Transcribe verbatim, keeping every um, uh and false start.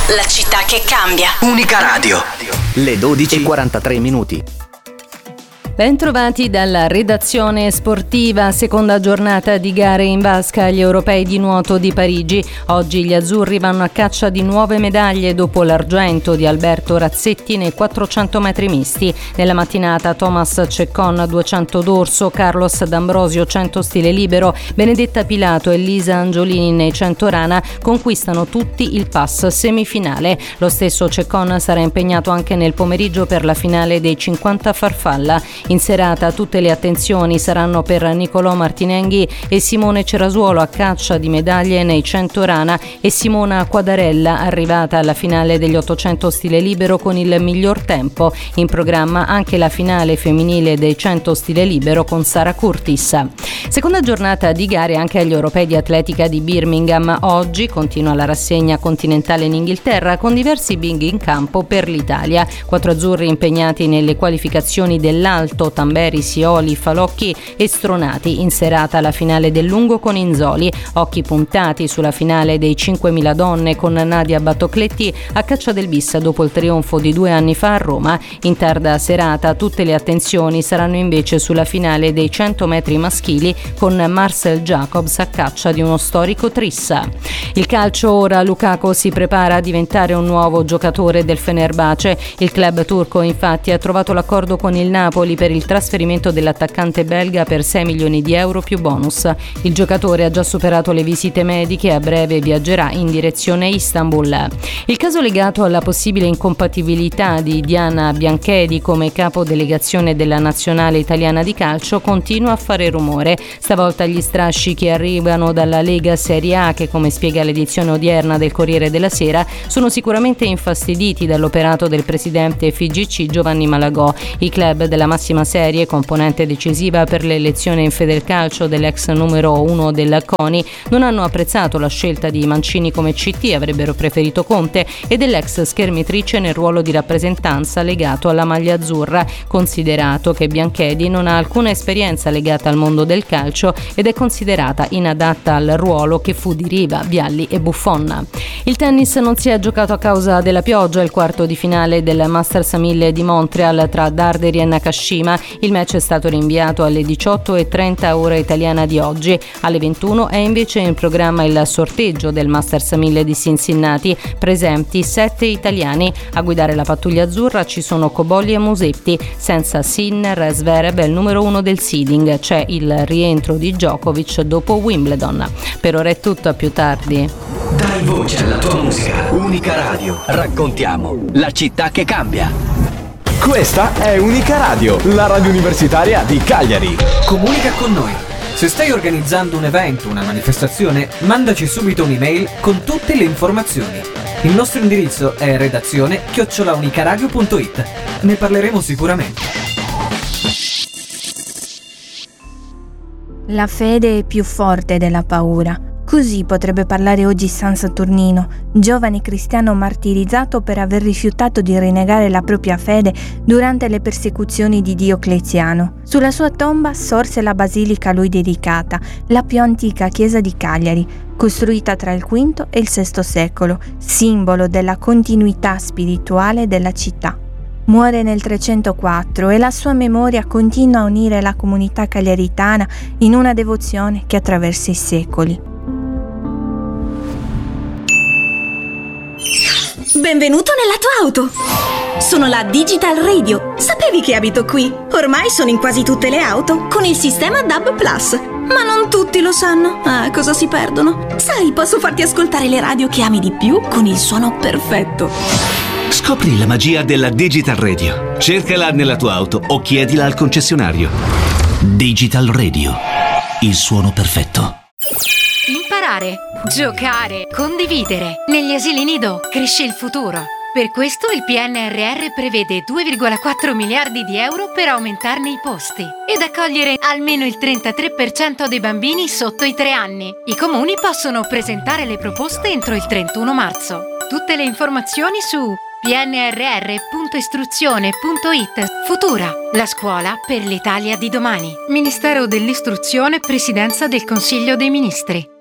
la città che cambia. Unica Radio. Le dodici e quarantatré minuti. Bentrovati dalla redazione sportiva, seconda giornata di gare in vasca agli europei di nuoto di Parigi. Oggi gli azzurri vanno a caccia di nuove medaglie dopo l'argento di Alberto Razzetti nei quattrocento metri misti. Nella mattinata Thomas Ceccon duecento dorso, Carlos D'Ambrosio cento stile libero, Benedetta Pilato e Lisa Angiolini nei cento rana conquistano tutti il pass semifinale. Lo stesso Ceccon sarà impegnato anche nel pomeriggio per la finale dei cinquanta farfalla. In serata tutte le attenzioni saranno per Nicolò Martinenghi e Simone Cerasuolo a caccia di medaglie nei cento rana e Simona Quadarella arrivata alla finale degli ottocento stile libero con il miglior tempo. In programma anche la finale femminile dei cento stile libero con Sara Curtis. Seconda giornata di gare anche agli europei di atletica di Birmingham. Oggi continua la rassegna continentale in Inghilterra con diversi big in campo per l'Italia. Quattro azzurri impegnati nelle qualificazioni dell'alto, Tamberi, Sioli, Falocchi e Stronati. In serata la finale del lungo con Inzoli. Occhi puntati sulla finale dei cinquemila donne con Nadia Battocletti a caccia del bis dopo il trionfo di due anni fa a Roma. In tarda serata tutte le attenzioni saranno invece sulla finale dei cento metri maschili con Marcel Jacobs a caccia di uno storico Trissa. Il calcio ora, Lukaku si prepara a diventare un nuovo giocatore del Fenerbahce. Il club turco infatti ha trovato l'accordo con il Napoli per il trasferimento dell'attaccante belga per sei milioni di euro più bonus. Il giocatore ha già superato le visite mediche e a breve viaggerà in direzione Istanbul. Il caso legato alla possibile incompatibilità di Diana Bianchedi come capo delegazione della nazionale italiana di calcio continua a fare rumore. Stavolta gli strascichi arrivano dalla Lega Serie A che, come spiega l'edizione odierna del Corriere della Sera, sono sicuramente infastiditi dall'operato del presidente F I G C Giovanni Malagò. I club della massima serie, componente decisiva per l'elezione in Federcalcio dell'ex numero uno della CONI, non hanno apprezzato la scelta di Mancini come C T, avrebbero preferito Conte, e dell'ex schermitrice nel ruolo di rappresentanza legato alla maglia azzurra, considerato che Bianchedi non ha alcuna esperienza legata al mondo del calcio ed è considerata inadatta al ruolo che fu di Riva, Vialli e Buffon. Il tennis non si è giocato a causa della pioggia. Il quarto di finale del Masters mille di Montreal tra Darderi e Nakashima. Il match è stato rinviato alle diciotto e trenta ora italiana di oggi. Alle ventuno è invece in programma il sorteggio del Masters mille di Cincinnati. Presenti sette italiani. A guidare la pattuglia azzurra ci sono Cobolli e Musetti. Senza Sinner, Zverev è il numero uno del seeding. C'è il rientro di Djokovic dopo Wimbledon. Per ora è tutto, a più tardi. Dai voce alla tua musica. Unica Radio. Raccontiamo la città che cambia. Questa è Unica Radio, la radio universitaria di Cagliari. Comunica con noi. Se stai organizzando un evento, una manifestazione, mandaci subito un'email con tutte le informazioni. Il nostro indirizzo è redazione chiocciola unicaradio punto it. Ne parleremo sicuramente. La fede è più forte della paura. Così potrebbe parlare oggi San Saturnino, giovane cristiano martirizzato per aver rifiutato di rinnegare la propria fede durante le persecuzioni di Diocleziano. Sulla sua tomba sorse la basilica a lui dedicata, la più antica chiesa di Cagliari, costruita tra il quinto e il sesto secolo, simbolo della continuità spirituale della città. Muore nel trecentoquattro e la sua memoria continua a unire la comunità cagliaritana in una devozione che attraversa i secoli. Benvenuto nella tua auto! Sono la Digital Radio. Sapevi che abito qui? Ormai sono in quasi tutte le auto con il sistema D A B Plus. Ma non tutti lo sanno. Ah, cosa si perdono? Sai, posso farti ascoltare le radio che ami di più con il suono perfetto. Scopri la magia della Digital Radio. Cercala nella tua auto o chiedila al concessionario. Digital Radio. Il suono perfetto. Imparare, giocare, condividere. Negli asili nido cresce il futuro. Per questo il P N R R prevede due virgola quattro miliardi di euro per aumentarne i posti ed accogliere almeno il trentatré per cento dei bambini sotto i tre anni. I comuni possono presentare le proposte entro il trentuno marzo. Tutte le informazioni su p n r r punto istruzione punto i t. Futura, la scuola per l'Italia di domani. Ministero dell'Istruzione, Presidenza del Consiglio dei Ministri.